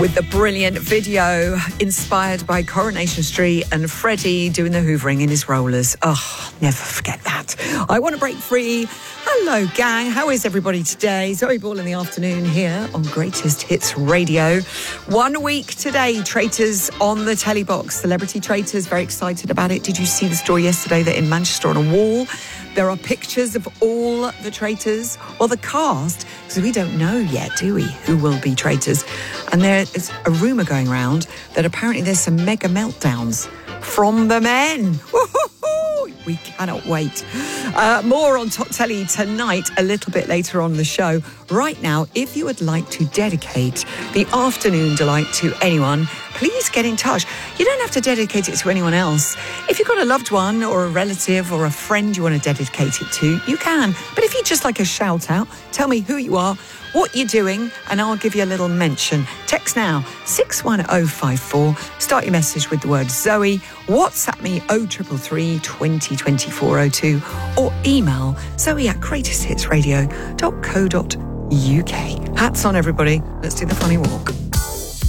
with the brilliant video inspired by Coronation Street and Freddie doing the hoovering in his rollers. Oh, never forget that. I want to break free. Hello, gang. How is everybody today? Zoe Ball in the afternoon here on Greatest Hits Radio. 1 week today, Traitors on the telly box. Celebrity Traitors, very excited about it. Did you see the story yesterday that in Manchester on a wall there are pictures of all the traitors, or the cast, because we don't know yet, do we, who will be traitors? And there is a rumour going around that apparently there's some mega meltdowns from the men. Woo-hoo-hoo! We cannot wait. More on Top Telly tonight, a little bit later on the show. Right now, if you would like to dedicate the afternoon delight to anyone, please get in touch. You don't have to dedicate it to anyone else. If you've got a loved one or a relative or a friend you want to dedicate it to, you can. But if you just like a shout out, tell me who you are, what you're doing, and I'll give you a little mention. Text now, 61054. Start your message with the word Zoe. WhatsApp me 0333 20 2402 or email zoe@greatesthitsradio.co.uk. Hats on, everybody. Let's do the funny walk.